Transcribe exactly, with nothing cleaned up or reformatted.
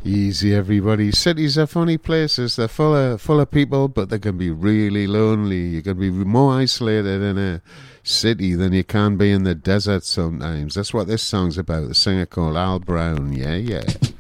Easy, everybody. Cities are funny places. They're full of full of people, but they can be really lonely. You can be more isolated in a city than you can be in the desert sometimes. That's what this song's about. The singer called Al Brown. Yeah, yeah.